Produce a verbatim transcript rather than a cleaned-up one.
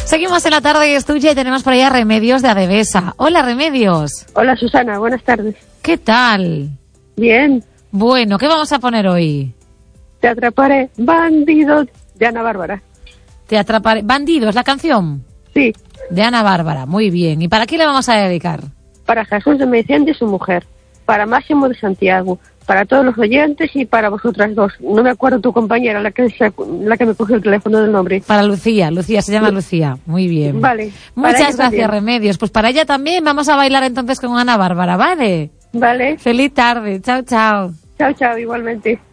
Seguimos en la tarde y es tuya y tenemos por ahí a Remedios de Adevesa. Hola, Remedios. Hola, Susana, buenas tardes. ¿Qué tal? Bien. Bueno, ¿qué vamos a poner hoy? Te atraparé, bandido, de Ana Bárbara. Te atraparé. Bandidos, la canción. Sí. De Ana Bárbara, muy bien. ¿Y para quién le vamos a dedicar? Para Jesús de Medicente y su mujer, para Máximo de Santiago, para todos los oyentes y para vosotras dos. No me acuerdo tu compañera, la que se, la que me cogió el teléfono del nombre. Para Lucía, Lucía, se llama sí. Lucía. Muy bien. Vale. Muchas gracias, también. Remedios. Pues para ella también vamos a bailar entonces con Ana Bárbara, ¿vale? Vale. Feliz tarde. Chao, chao. Chao, chao, igualmente.